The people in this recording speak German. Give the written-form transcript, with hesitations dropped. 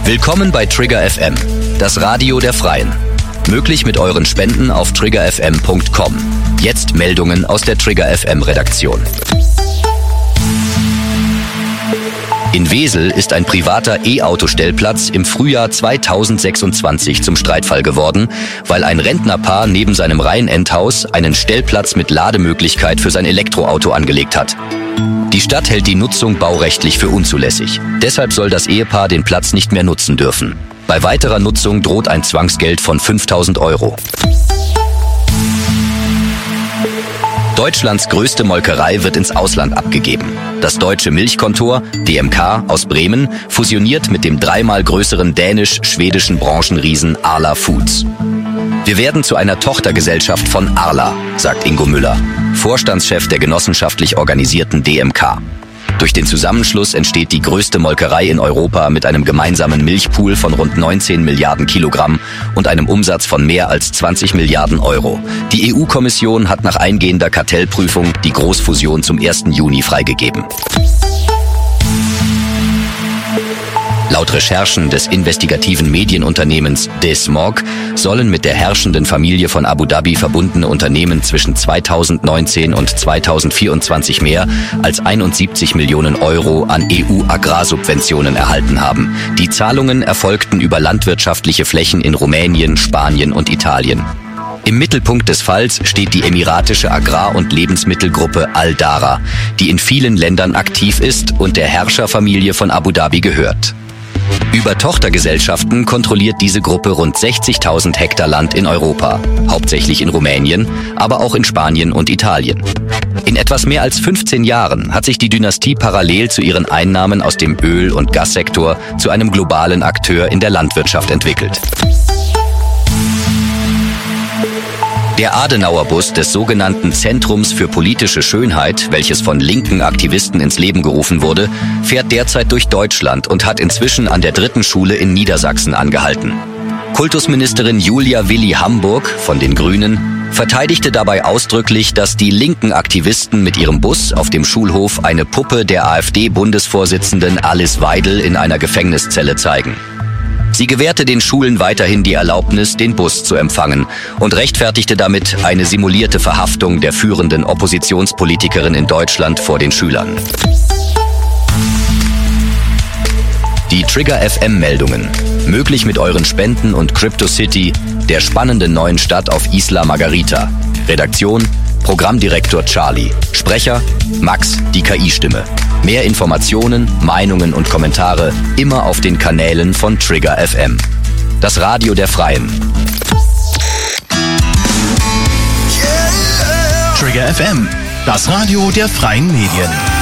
Willkommen bei Trigger FM, das Radio der Freien. Möglich mit euren Spenden auf triggerfm.com. Jetzt Meldungen aus der Trigger FM Redaktion. In Wesel ist ein privater E-Auto-Stellplatz im Frühjahr 2026 zum Streitfall geworden, weil ein Rentnerpaar neben seinem Reihenendhaus einen Stellplatz mit Lademöglichkeit für sein Elektroauto angelegt hat. Die Stadt hält die Nutzung baurechtlich für unzulässig. Deshalb soll das Ehepaar den Platz nicht mehr nutzen dürfen. Bei weiterer Nutzung droht ein Zwangsgeld von 5.000 €. Deutschlands größte Molkerei wird ins Ausland abgegeben. Das deutsche Milchkontor, DMK aus Bremen, fusioniert mit dem dreimal größeren dänisch-schwedischen Branchenriesen Arla Foods. Wir werden zu einer Tochtergesellschaft von Arla, sagt Ingo Müller, Vorstandschef der genossenschaftlich organisierten DMK. Durch den Zusammenschluss entsteht die größte Molkerei in Europa mit einem gemeinsamen Milchpool von rund 19 Milliarden Kilogramm und einem Umsatz von mehr als 20 Milliarden €. Die EU-Kommission hat nach eingehender Kartellprüfung die Großfusion zum 1. Juni freigegeben. Laut Recherchen des investigativen Medienunternehmens DeSmog sollen mit der herrschenden Familie von Abu Dhabi verbundene Unternehmen zwischen 2019 und 2024 mehr als 71 Millionen € an EU-Agrarsubventionen erhalten haben. Die Zahlungen erfolgten über landwirtschaftliche Flächen in Rumänien, Spanien und Italien. Im Mittelpunkt des Falls steht die emiratische Agrar- und Lebensmittelgruppe Al-Dara, die in vielen Ländern aktiv ist und der Herrscherfamilie von Abu Dhabi gehört. Über Tochtergesellschaften kontrolliert diese Gruppe rund 60.000 Hektar Land in Europa, hauptsächlich in Rumänien, aber auch in Spanien und Italien. In etwas mehr als 15 Jahren hat sich die Dynastie parallel zu ihren Einnahmen aus dem Öl- und Gassektor zu einem globalen Akteur in der Landwirtschaft entwickelt. Der Adenauerbus des sogenannten Zentrums für politische Schönheit, welches von linken Aktivisten ins Leben gerufen wurde, fährt derzeit durch Deutschland und hat inzwischen an der 3. Schule in Niedersachsen angehalten. Kultusministerin Julia Willi Hamburg von den Grünen verteidigte dabei ausdrücklich, dass die linken Aktivisten mit ihrem Bus auf dem Schulhof eine Puppe der AfD-Bundesvorsitzenden Alice Weidel in einer Gefängniszelle zeigen. Sie gewährte den Schulen weiterhin die Erlaubnis, den Bus zu empfangen und rechtfertigte damit eine simulierte Verhaftung der führenden Oppositionspolitikerin in Deutschland vor den Schülern. Die Trigger FM-Meldungen. Möglich mit euren Spenden und CryptoCity, der spannenden neuen Stadt auf Isla Margarita. Redaktion: Programmdirektor Charlie. Sprecher: Max, die KI-Stimme. Mehr Informationen, Meinungen und Kommentare immer auf den Kanälen von Trigger FM. Das Radio der Freien. Trigger FM, das Radio der freien Medien.